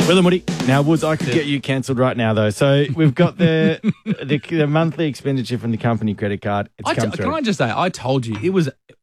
Will and Woody. Now, Woods, I could get you cancelled right now, though. So we've got the monthly expenditure from the company credit card. It's come through. Can I just say, I told you, it was